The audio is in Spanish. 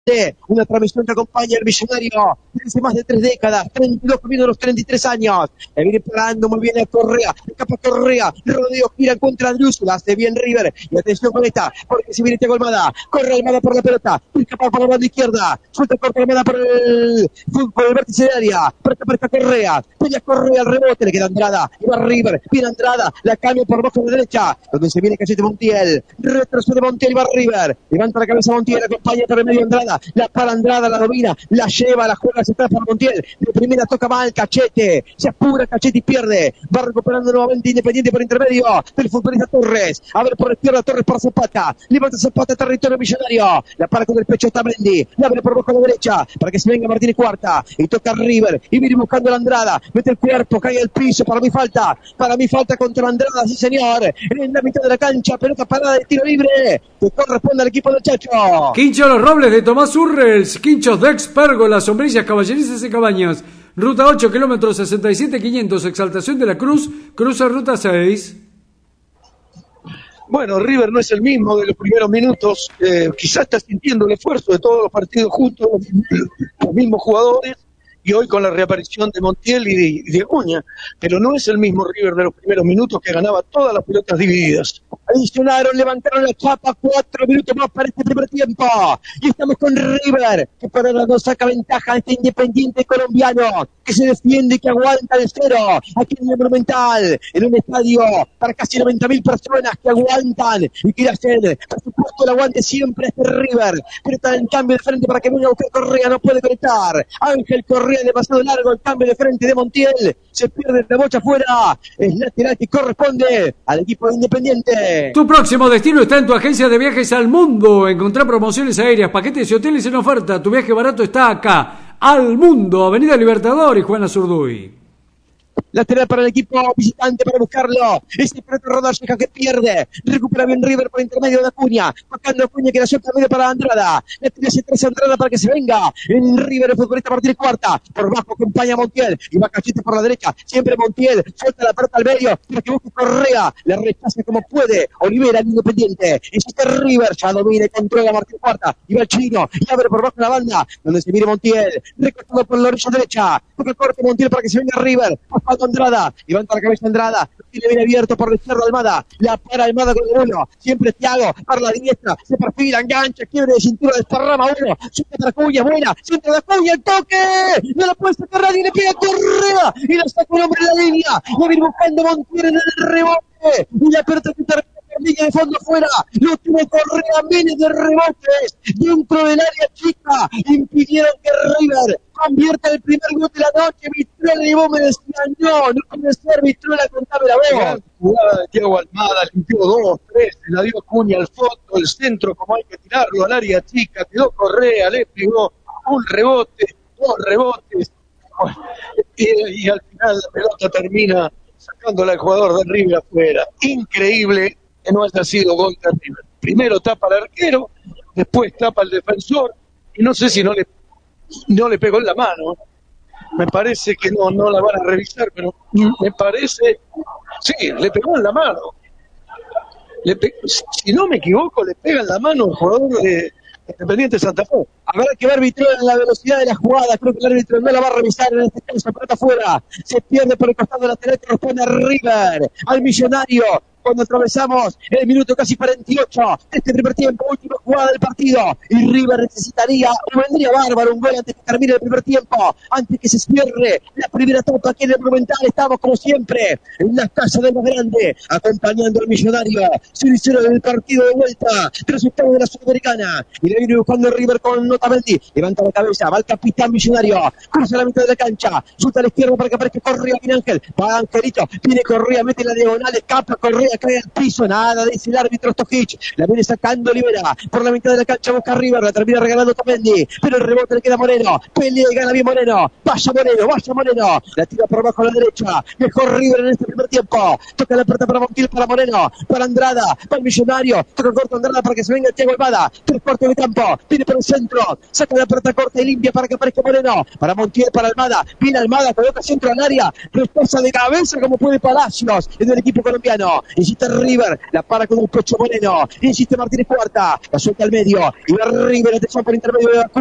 Una transmisión que acompaña al Millonario desde hace más de 3 décadas, 32 comiendo los 33 años. Le viene parando muy bien a Correa, escapa Correa, rodeo, gira contra Andrus, la hace bien River. Y atención con esta, porque si viene Thiago Almada, corre Almada por la pelota, escapa por la banda izquierda, suelta corta Almada por el vértice de área, para Correa, pelea Correa al rebote, le queda Andrada, y va River, viene Andrada, la cambia por bajo de la derecha, donde se viene Cachete Montiel, retrocede Montiel y va River, levanta la cabeza Montiel, acompaña por el medio Andrada, la para Andrada, la domina, la lleva, la juega hacia atrás para Montiel, de primera toca mal Cachete, se apura Cachete y pierde, va recuperando nuevamente Independiente por intermedio del futbolista Torres, a ver por la izquierda Torres para Zapata, levanta Zapata, territorio Millonario, la para con el pecho Tamendi, la abre por bajo a la derecha, para que se venga Martínez Cuarta, y toca River, y viene buscando a la Andrada, mete el cuerpo, cae al piso, para mí falta contra Andrada, sí señor, en la mitad de la cancha, pelota parada de tiro libre, que corresponde al equipo del Chacho. Quincho Los Robles de Tomás Urrels, Quinchos de Expérgola, Sombrillas, Caballerizas y Cabañas. Ruta 8, kilómetros 67,500, Exaltación de la Cruz, cruza ruta 6. Bueno, River no es el mismo de los primeros minutos, quizás está sintiendo el esfuerzo de todos los partidos juntos, los mismos jugadores, y hoy con la reaparición de Montiel y de Acuña, pero no es el mismo River de los primeros minutos que ganaba todas las pelotas divididas. Adicionaron, levantaron la chapa, 4 minutos más para este primer tiempo. Y estamos con River, que por ahora no saca ventaja a este Independiente colombiano, que se defiende y que aguanta de cero, aquí en el Monumental, en un estadio para casi 90.000 personas que aguantan y quieren hacer, por supuesto, el aguante siempre este River, pero está en cambio de frente para que venga a buscar Correa, no puede conectar. Ángel Correa demasiado largo, el cambio de frente de Montiel, se pierde la bocha afuera, es lateral que corresponde al equipo de Independiente. Tu próximo destino está en tu agencia de viajes al mundo. Encontrá promociones aéreas, paquetes y hoteles en oferta. Tu viaje barato está acá. Al Mundo, Avenida Libertador y Juana Zurduy. Lateral para el equipo visitante para buscarlo. Ese Preto Rodallega que pierde. Recupera bien River por intermedio de Acuña. Buscando Acuña que la suelta medio para Andrada. La tira hacia atrás Andrada para que se venga. En River el futbolista Martínez Cuarta. Por bajo acompaña a Montiel. Y va Cachete por la derecha. Siempre Montiel. Suelta la pelota al medio. Para que busque Correa. La rechaza como puede. Olivera el Independiente. Existe River. Ya domina y controla a Martínez Cuarta. Y va el chino. Y abre por bajo la banda. Donde se mire Montiel. Recortado por la orilla derecha. Toca corte Montiel para que se venga River. Andrada, levanta la cabeza Andrada, tiene bien abierto por la izquierda Almada, la para Almada con el uno, siempre Thiago, para la diestra, se perfila, engancha, quiebre de cintura, desparrama uno, siempre de Acuña, buena, centro de Acuña, el toque, no la puede sacar nadie, le pega Correa, y la saca un hombre en la línea, y viene buscando Montiel en el rebote, y la pelota que termina línea de fondo fuera, lo tiene Correa, miles de rebotes dentro del área chica, impidieron que River convierta el primer gol de la noche. Vitrola y vos me decían, no puede ser, Vitrola, contame la voz. Jugada de Thiago Almada, limpió 2, 3, la dio Acuña al fondo, el centro como hay que tirarlo al área chica, quedó Correa, le pegó un rebote, 2 rebotes, y al final la pelota termina sacándola al jugador de River afuera. Increíble que no haya sido gol de River. Primero tapa al arquero, después tapa al defensor, y no sé si no le pegó en la mano. Me parece que no la van a revisar, pero me parece, sí, le pegó en la mano. Si no me equivoco, le pega en la mano al jugador de Independiente Santa Fe. Habrá que ver Vitrola en la velocidad de la jugada. Creo que el árbitro no la va a revisar en este caso. Pelota afuera. Se pierde por el costado lateral. Corresponde a River, al Millonario. Cuando atravesamos el minuto casi 48 este primer tiempo, última jugada del partido, y River necesitaría, o vendría bárbaro, un gol antes que termine el primer tiempo, antes que se cierre la primera etapa aquí en el Monumental. Estamos como siempre en la casa del más grande, acompañando al Millonario, se inició el partido de vuelta, resultado de la Sudamericana, y le viene buscando River con Otamendi, levanta la cabeza, va el capitán Millonario, cruza la mitad de la cancha, suelta a la izquierda para que aparezca Correa, viene Ángel, va Angelito, viene Correa, mete la diagonal, escapa Correa, cae al piso, nada, dice el árbitro Stojic, la viene sacando Olivera, por la mitad de la cancha busca River, la termina regalando Otamendi, pero el rebote le queda Moreno, pelea y gana bien Moreno, vaya Moreno, la tira por abajo a la derecha, mejor River en este primer tiempo, toca la puerta para Montiel, para Moreno, para Andrada, para el Millonario, toca corto Andrada para que se venga Thiago Almada, 3 cuartos de campo, viene por el centro, saca la puerta corta y limpia para que aparezca Moreno, para Montiel, para Almada, viene Almada, coloca centro al área, respuesta de cabeza como puede Palacios, en el equipo colombiano, insiste River, la para con el pecho Moreno, insiste Martínez Cuarta, la suelta al medio, y va River, atención por intermedio de